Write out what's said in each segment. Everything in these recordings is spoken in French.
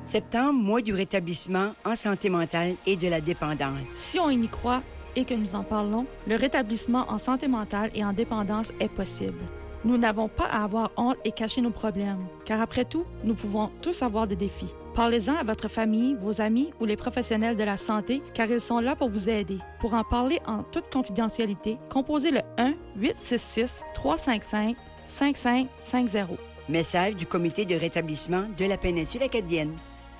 Septembre, mois du rétablissement en santé mentale et de la dépendance. Si on y croit et que nous en parlons, le rétablissement en santé mentale et en dépendance est possible. Nous n'avons pas à avoir honte et cacher nos problèmes, car après tout, nous pouvons tous avoir des défis. Parlez-en à votre famille, vos amis ou les professionnels de la santé, car ils sont là pour vous aider. Pour en parler en toute confidentialité, composez le 1-866-355-5550. Message du Comité de rétablissement de la péninsule acadienne.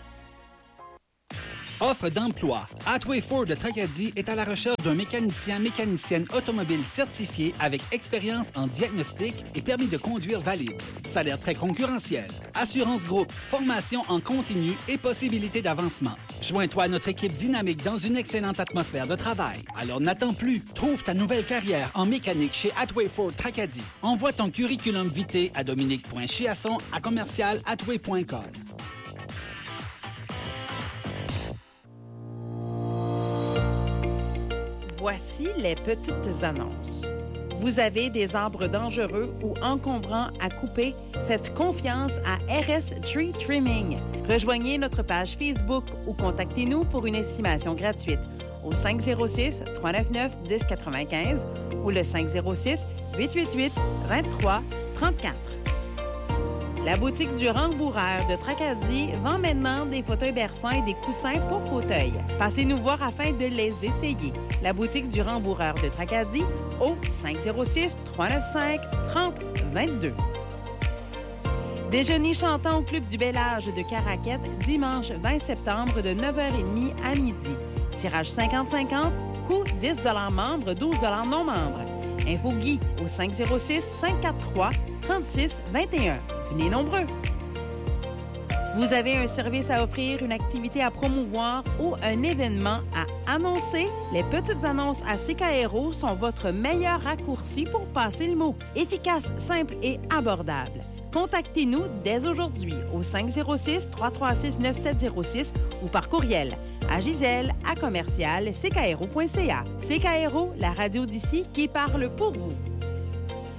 Offre d'emploi. Attway Ford de Tracadie est à la recherche d'un mécanicienne automobile certifié avec expérience en diagnostic et permis de conduire valide. Salaire très concurrentiel. Assurance groupe, formation en continu et possibilité d'avancement. Joins-toi à notre équipe dynamique dans une excellente atmosphère de travail. Alors n'attends plus. Trouve ta nouvelle carrière en mécanique chez Attway Ford Tracadie. Envoie ton curriculum vitae à dominique.chiasson@commercial-attway.com. Voici les petites annonces. Vous avez des arbres dangereux ou encombrants à couper? Faites confiance à RS Tree Trimming. Rejoignez notre page Facebook ou contactez-nous pour une estimation gratuite au 506-399-1095 ou le 506-888-2334. La boutique du Rembourreur de Tracadie vend maintenant des fauteuils berçants et des coussins pour fauteuils. Passez nous voir afin de les essayer. La boutique du Rembourreur de Tracadie au 506-395-3022. Déjeuner chantant au Club du Bel Âge de Caraquette, dimanche 20 septembre de 9h30 à midi. Tirage 50-50, coût 10 $ membres, 12 $ non membres. Info Guy au 506-543-3621. Venez nombreux! Vous avez un service à offrir, une activité à promouvoir ou un événement à annoncer? Les petites annonces à CKRO sont votre meilleur raccourci pour passer le mot. Efficace, simple et abordable. Contactez-nous dès aujourd'hui au 506-336-9706 ou par courriel à giselle@commercial-ckro.ca. CKRO, la radio d'ici qui parle pour vous.